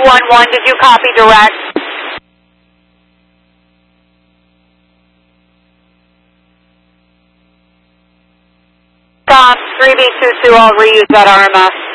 211, did you copy direct? Tom, 3B22, I'll reuse that RMS.